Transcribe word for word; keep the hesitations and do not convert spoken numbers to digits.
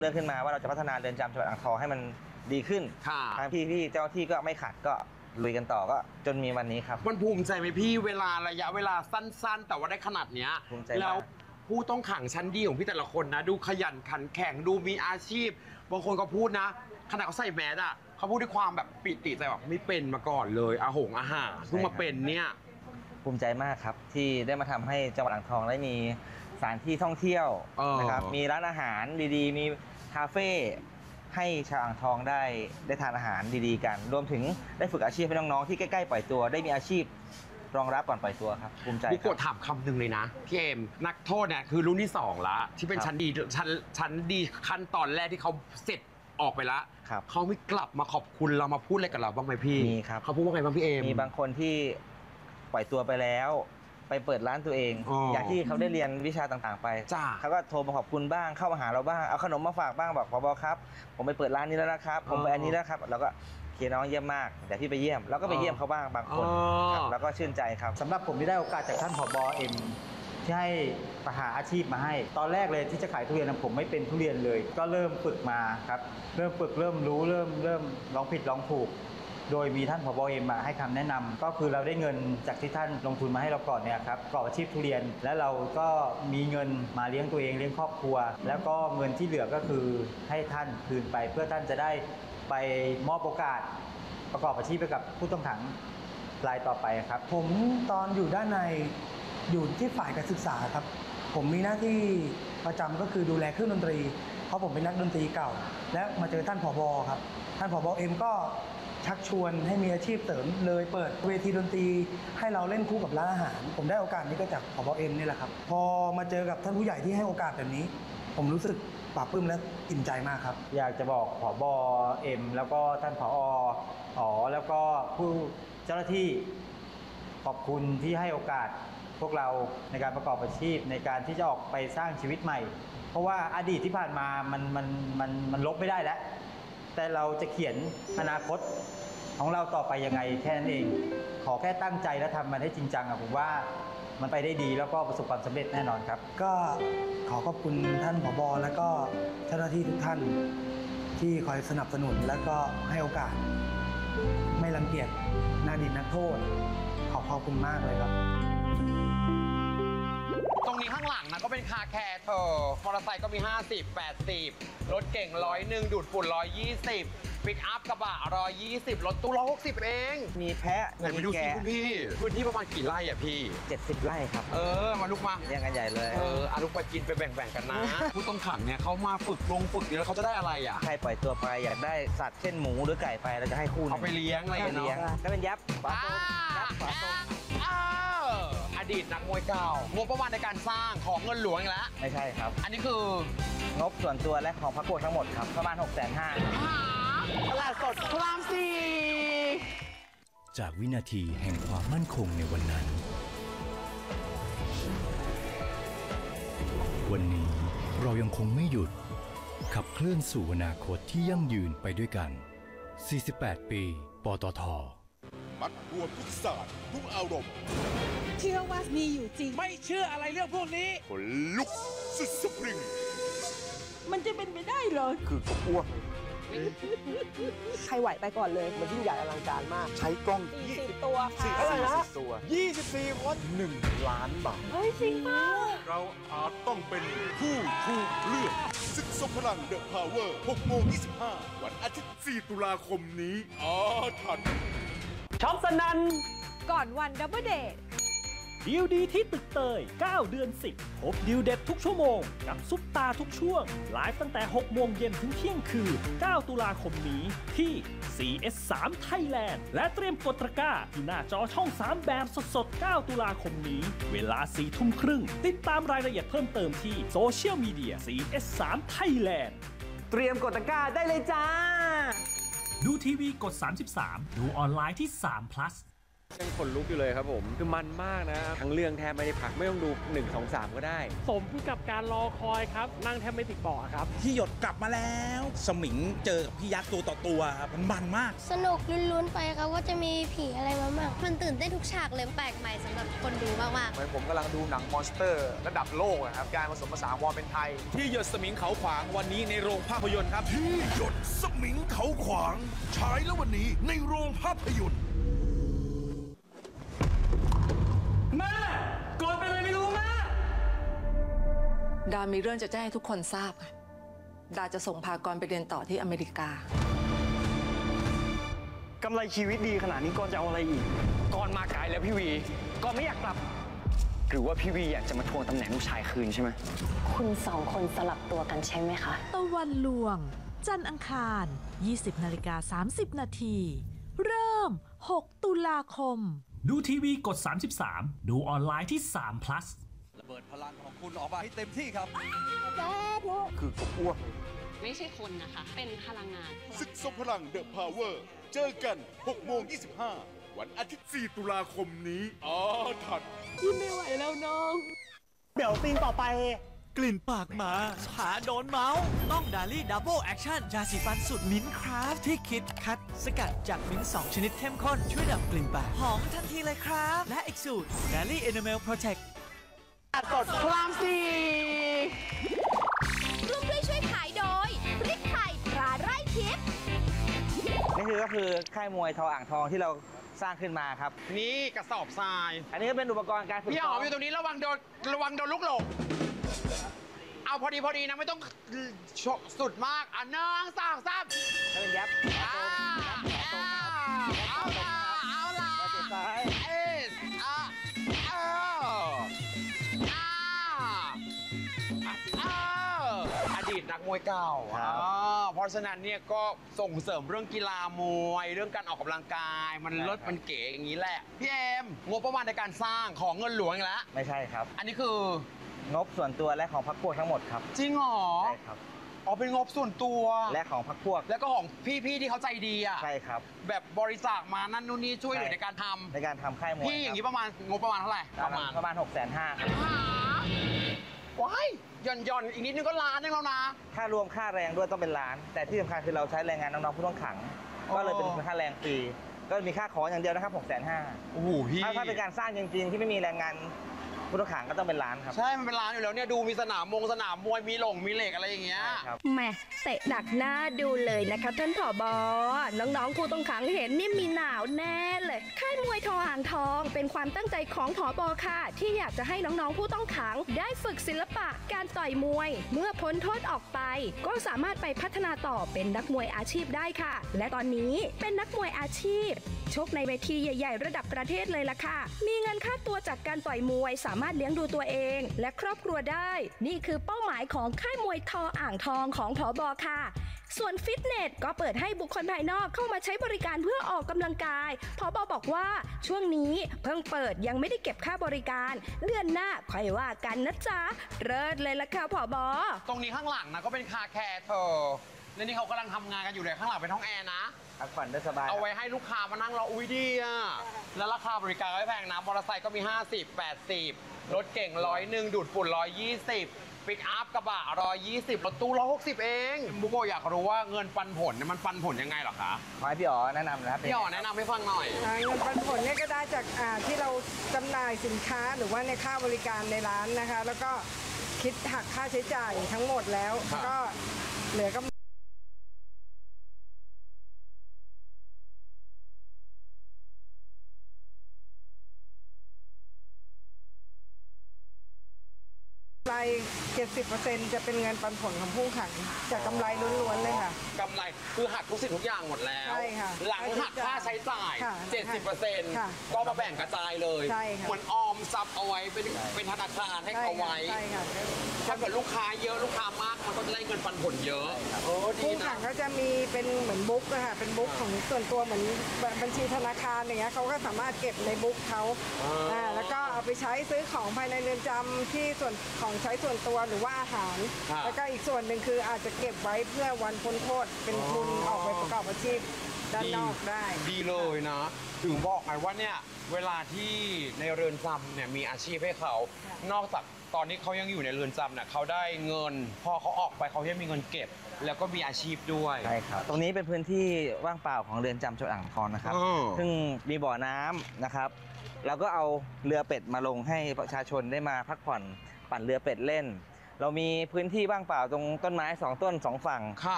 เรื่องขึ้นมาว่าเราจะพัฒนาเรือนจำจังหวัดอ่างทองให้มันดีขึ้นทางพี่พี่เจ้าที่ก็ไม่ขัดก็ลุยกันต่อก็จนมีวันนี้ครับมันภูมิใจไหมพี่เวลาระยะเวลาสั้นๆแต่ว่าได้ขนาดเนี้ยภูมิใจแล้วมากผู้ต้องขังชั้นดีของพี่แต่ละคนนะดูขยันขันแข็งดูมีอาชีพบางคนก็พูดนะขณะเขาใส่แมสอ่ะเขาพูดด้วยความแบบปิติใจแบบไม่เป็นมาก่อนเลยอาหงอาหารเพิ่งมาเป็นเนี่ยภูมิใจมากครับที่ได้มาทำให้จังหวัดอ่างทองได้มีสถานที่ท่องเที่ยวนะครับมีร้านอาหารดีๆมีคาเฟ่ให้ชาวอ่างทองได้ได้ทานอาหารดีๆกันรวมถึงได้ฝึกอาชีพให้น้องๆที่ใกล้ๆปล่อยตัวได้มีอาชีพรองรับก่อนปล่อยตัวครับภูมิใจบุกโกะถามคำหนึ่งเลยนะพี่เอมนักโทษเนี่ยคือรุ่นที่สองละที่เป็นชั้นดีชั้นชั้นดีขั้นตอนแรกที่เขาเสร็จออกไปละเขาไม่กลับมาขอบคุณเรามาพูดอะไรกับเราบ้างไหมพี่มีครับเขาพูดว่าไงบ้างพี่เอมมีบางคนที่ปล่อยตัวไปแล้วไปเปิดร้านตัวเองอ, อย่างที่เขาได้เรียนวิชาต่างๆไปเขาก็โทรมาขอบคุณบ้างเข้ามาหาเราบ้างเอาขนมมาฝากบ้างบอกผบ.ครับผมไปเปิดร้านนี้แล้วนะครับผมไปอันนี้แล้วครับแล้วก็เคน้องเยี่ยมมากเดี๋ยวพี่ไปเยี่ยมแล้วก็ไปเยี่ยมเขาบ้างบางคนครับแล้วก็ชื่นใจครับสำหรับผมที่ได้โอกาสจากท่านผบ.เอ็มที่ให้ประหาอาชีพมาให้ตอนแรกเลยที่จะขายทุเรียนผมไม่เป็นทุเรียนเลยก็เริ่มฝึกมาครับเริ่มฝึกเริ่มรู้เริ่มเริ่มลองผิดลองถูกโดยมีท่านผบ.เอ็มมาให้คำแนะนำก็คือเราได้เงินจากที่ท่านลงทุนมาให้เราก่อนเนี่ยครับประกอบอาชีพทุเรียนและเราก็มีเงินมาเลี้ยงตัวเองเลี้ยงครอบครัวแล้วก็เงินที่เหลือก็คือให้ท่านคืนไปเพื่อท่านจะได้ไปมอบโอกาสประกอบอาชีพไปกับผู้ต้องขังรายต่อไปครับผมตอนอยู่ด้านในอยู่ที่ฝ่ายการศึกษาครับผมมีหน้าที่ประจำก็คือดูแลเครื่องดนตรีเพราะผมเป็นนักดนตรีเก่าและมาเจอท่านผบ.ครับท่านผบ.เอ็มก็ชักชวนให้มีอาชีพเสริมเลยเปิดเวทีดนตรีให้เราเล่นคู่กับร้านอาหารผมได้โอกาสนี้ก็จากผบ.เอ็มนี่แหละครับพอมาเจอกับท่านผู้ใหญ่ที่ให้โอกาสแบบนี้ผมรู้สึกปลาบปลื้มและอิ่มใจมากครับอยากจะบอกผบ.เอ็มแล้วก็ท่านผอ.อ๋อแล้วก็ผู้เจ้าหน้าที่ขอบคุณที่ให้โอกาสพวกเราในการประกอบอาชีพในการที่จะออกไปสร้างชีวิตใหม่เพราะว่าอดีตที่ผ่านมามันมันมันมันลบไม่ได้แล้วแต่เราจะเขียนอนาคตของเราต่อไปยังไงแค่นั้นเองขอแค่ตั้งใจและทำมันให้จริงจังอะผมว่ามันไปได้ดีแล้วก็ประสบความสำเร็จแน่นอนครับก็ขอขอบคุณท่านผบ.และก็เจ้าหน้าที่ทุกท่านที่คอยสนับสนุนและก็ให้โอกาสไม่รังเกียจนักดินนักโทษขอบขอบคุณมากเลยครับตรงนี้ข้างหลังนะก็เป็นคาแคร์เธอมอเตอร์ไซค์ก็มีห้าสิบ แปดสิบรถเก่งร้อยหนึ่งดูดฝุ่นร้อยยี่สิบปิกอัพกระบะร้อยยี่สิบรถตู้ร้อยหกสิบเองมีแพะไหนไปดูสิคุณพี่พื้นที่ประมาณกี่ไร่อ่ะพี่เจ็ดสิบไร่ครับเออมาลูกมาเรียงกันใหญ่เลยเอออาลูกไปกินไปแบ่งๆกันนะ ผู้ต้องขังเนี่ยเขามาฝึกลงฝึกแล้วเขาจะได้อะไรอ่ะใครปล่อยตัวไปอยากได้สัตว์เช่นหมูหรือไก่ไปเราจะให้คู่เอาไปเลี้ยงอะไรกันเนาะก็เป็นยับฝาโตยับฝาโตอดีตนักมวยเก่างบประมาณในการสร้างของเงินหลวงอีกแล้วไม่ใช่ครับอันนี้คืองบส่วนตัวและของพรรคพวกทั้งหมดครับประมาณ หกแสนห้าหมื่นตลาดสดพระรามสี่จากวินาทีแห่งความมั่นคงในวันนั้นวันนี้เรายังคงไม่หยุดขับเคลื่อนสู่อนาคตที่ยั่งยืนไปด้วยกันสี่สิบแปดปีปตท. มัดรวมทุกศาสตร์ทุกอารมณ์เชื่อว่ามีอยู่จริงไม่เชื่ออะไรเรื่องพวกนี้ขนลุกสุดสปริงมันจะเป็นไปได้เหรอคือผมอ้วกใครไหวไปก่อนเลยมันยิ่งใหญ่อลังการมากใช้กล้องยี่สิบตัวค่ะอะไรนะตัวยี่สิบสี่คนหนึ่งล้านบาทเฮ้ยจริงมากเราอาจต้องเป็นผู้ถูกเลือกศึกทรงพลังเดอะพาวเวอร์หกโมงยี่สิบห้าวันอาทิตย์สี่ตุลาคมนี้อาทันช็อปสนันก่อนวันดับเบิลเดย์ดีลดีที่ตึกเตยเก้าเดือนสิบพบดีลเด็ดทุกชั่วโมงกับซุปตาทุกช่วงไลฟ์ตั้งแต่หกโมงเย็นถึงเที่ยงคืนเก้าตุลาคมนี้ที่ ซี เอส สาม Thailand และเตรียมกดตะกร้าที่หน้าจอช่องสามแบบสดๆเก้าตุลาคมนี้เวลาสี่ทุ่มครึ่งติดตามรายละเอียดเพิ่มเติมที่โซเชียลมีเดีย ซี เอส สาม Thailand เตรียมกดตะกร้าได้เลยจ้าดูทีวีกดสามสิบสามดูออนไลน์ที่สาม plus ยังขนลุกอยู่เลยครับผม คือมันมากนะ ทั้งเรื่องแทบไม่ได้พักไม่ต้องดูหนึ่ง สอง สามก็ได้สมกับการรอคอยครับ นั่งแทบไม่ติดเบาะครับพี่หยดกลับมาแล้ว สมิงเจอกับพี่ยักษ์ตัวต่อตัวครับมันมันมากสนุกลุ้นๆไปครับว่าจะมีผีอะไรมาบ้างมันตื่นเต้นทุกฉากเลยแปลกใหม่สำหรับคนดูมากๆเหมือนผมกำลังดูหนังมอนสเตอร์ระดับโลกนะครับการผสมผสานความเป็นไทยที่หยดสมิงเขาขวางวันนี้ในโรงภาพยนตร์ครับที่หยดสมิงเขาขวางฉายแล้ววันนี้ในโรงภาพยนตร์แม่โกรธเป็นอะไรไม่รู้แม่ดามีเรื่องจะแจ้งให้ทุกคนทราบ ดาจะส่งพากรไปเรียนต่อที่อเมริกากำไรชีวิตดีขนาดนี้ก่อนจะเอาอะไรอีก ก่อนมาไกลแล้วพี่วี ก่อนไม่อยากกลับ หรือว่าพี่วีอยากจะมาทวงตำแหน่งลูกชายคืนใช่ไหมคุณสองคนสลับตัวกันใช่ไหมคะตะวันลวง จันทร์อังคาร ยี่สิบนาฬิกาสามสิบนาที เริ่ม หก ตุลาคมดูทีวีกด สามสิบสาม ดูออนไลน์ที่ สาม plus ระเบิดพลังของคุณออกมาให้เต็มที่ครับคือกบอ้วกไม่ใช่คนนะคะ เป็นพลังงานศึกทรงพลังเดอะพาวเวอร์เจอกันหกโมงยี่สิบห้าวันอาทิตย์สี่ตุลาคมนี้อาถัดที่ไม่ไหวแล้วน้องเดี๋ยวซีนต่อไปกลิ่นปากหมาผาโดนเมาส์ต้องดาลี่ดับเบิลแอคชั่นยาสีฟันสูตรมิ้นท์คราฟที่คิดคัดสกัดจากมิ้นท์สองชนิดเข้มข้นช่วยดับกลิ่นปากหอมทันทีเลยครับ และอีกสูตรดาลี่เอเนเมลโปรเทคสดพลามสีร่วมด้วยช่วยขายโดยพริกไทยตราไร่ทิพย์นี่คือก็คือค่ายมวยทออ่างทองที่เราสร้างขึ้นมาครับนี่กระสอบทรายอันนี้ก็เป็นอุปกรณ์การฝึกพี่หอมอยู่ตรงนี้ระวังโดนระวังโดนลูกหลงเอาพอดีพอดีนะไม่ต้องสุดมากอ่ะหนึ่งสองสามถ้าเป็นยับอ่าเอาละเอาละซ้ายเอสอ่ะเอออ่าเอออดีตนักมวยเก่าอ่าเพราะฉะนั้นเนี่ยก็ส่งเสริมเรื่องกีฬามวยเรื่องการออกกำลังกาย มันเลิศมันเก๋อย่างนี้แหละพี่เอ็มงบประมาณในการสร้างของเงินหลวงอีกแล้วไม่ใช่ครับอันนี้คืองบส่วนตัวและของพรรคพวกทั้งหมดครับจริงเหรอใช่ครับอ๋อเป็นงบส่วนตัวและของพรรคพวกแล้วก็ของพี่ๆที่เขาใจดีอ่ะใช่ครับแบบบริจาคมานั่นนู่นนี่ช่วยเหลือในการทำในการทำค่ายมวยพี่อย่างนี้ประมาณงบประมาณเท่าไหร่ประมาณประมาณหกแสนห้าครับหาว้ายหย่อนหย่อนอีกนิดนึงก็ล้านนึงแล้วนะค่ารวมค่าแรงด้วยต้องเป็นล้าน แต่ที่สำคัญคือเราใช้แรงงานน้องๆผู้ต้องขังอ๋อก็เลยเป็นค่าแรงฟรีก็มีค่าขออย่างเดียวนะครับหกแสนห้าโอ้โหพี่ถ้าถ้าเป็นการสร้างจริงๆที่ไม่มีแรงงานผู้ต้องขังก็ต้องเป็นล้านครับใช่ มันเป็นร้านอยู่แล้วเนี่ยดูมีสนามมงสนามมวยมีหลงมีเหล็กอะไรอย่างเงี้ยครับแหม่เตะดักหน้าดูเลยนะคะท่านผบน้องๆผู้ต้องขังเห็นนี่มีหนาวแน่เลยค่ายมวยทออ่างทองเป็นความตั้งใจของผบค่ะที่อยากจะให้น้องๆผู้ต้องขังได้ฝึกศิลปะการต่อยมวย เมื่อพ้นโทษออกไป ก็สามารถไปพัฒนาต่อเป็นนักมวยอาชีพได้ค่ะ และตอนนี้เป็นนักมวยอาชีพชกในเวทีใหญ่ๆระดับประเทศเลยล่ะค่ะมีเงินค่าตัวจากการต่อยมวยสามารถเลี้ยงดูตัวเองและครอบครัวได้นี่คือเป้าหมายของค่ายมวยทออ่างทองของผบค่ะส่วนฟิตเนสก็เปิดให้บุคคลภายนอกเข้ามาใช้บริการเพื่อออกกำลังกายผบบอกว่าช่วงนี้เพิ่งเปิดยังไม่ได้เก็บค่าบริการเลื่อนหน้าค่อยว่ากันนะจ๊ะเลิศเลยล่ะค่ะผบตรงนี้ข้างหลังนะก็เป็นคาแคร์เธอแล้วนี่เขากำลังทำงานกันอยู่เลยข้างหลังเป็นห้องแอร์นะพักผ่อนได้สบายเอาไว้ให้ลูกค้ามานั่งรออุ้ยดีอ่ะแล้วราคาบริการก็ไม่แพงนะมอเตอร์ไซค์ก็มีห้าสิบ แปดสิบรถเก่งร้อยหนึ่งดูดฝุ่นร้อยยี่สิบปิกอัพกระบะร้อยยี่สิบรถตู้ร้อยหกสิบเองบุโกอยากรู้ว่าเงินปันผลเนี่ยมันปันผลยังไงเหรอคะขอให้พี่อ๋อแนะนำนะครับพี่อ๋อแนะนำให้ฟังหน่อยเงินปันผลเนี่ยก็ได้จากที่เราจำหน่ายสินค้าหรือว่าในค่าบริการในร้านนะคะแล้วก็คิดหักค่าใช้จ่ายทั้งหมดแล้วก็เหลือกำไร เจ็ดสิบเปอร์เซ็นต์ จะเป็นเงินปันผลของผู้ขังจากกำไรล้วนๆเลยค่ะกำไรคือหักทุกสิ่งทุกอย่างหมดแล้วใช่ค่ะหลังหักค่าใช้จ่ายค่ะเจ็ดสิบเปอร์เซ็นต์ค่ะก็มาแบ่งกระจายเลยใช่ค่ะเหมือนออมทรัพย์เอาไว้เป็นเป็นธนาคารให้เขาไว้ใช่ค่ะถ้าเกิดลูกค้าเยอะลูกค้ามากมันก็จะได้เงินปันผลเยอะโอ้ดีผู้นะขังก็จะมีเป็นเหมือนบุ๊กอะค่ะเป็นบุ๊กของส่วนตัวเหมือนบัญชีธนาคารอย่างเงี้ยเขาก็สามารถเก็บในบุ๊กเขาอ่าแล้วก็เอาไปใช้ซื้อของภายในเรือนจำที่ส่วนของใช้ส่วนตัวหรือรือว่าอาหารครับแล้วก็อีกส่วนหนึ่งคืออาจจะเก็บไว้เพื่อวันพ้นโทษเป็นทุนออกไปประกอบอาชีพด้านนอกได้ดีเลยนะ ถึงบอกไงว่าเนี่ยเวลาที่ในเรือนจำเนี่ยมีอาชีพให้เขา นอกจากตอนนี้เขายังอยู่ในเรือนจำเนี่ยเขาได้เงิน พอเขาออกไปเขายังมีเงินเก็บ แล้วก็มีอาชีพด้วยใช่ครับ ตรงนี้เป็นพื้นที่ว่างเปล่าของเรือนจำจังหวัดอ่างทองนะครับอ๋อซึ่งมีบ่อน้ำนะครับ เราก็เอาเรือเป็ดมาลงให้ประชาชนได้มาพักผ่อนปั่นเรือเป็ดเล่น เรามีพื้นที่ว่างเปล่าตรงต้นไม้สองต้นสองฝั่ง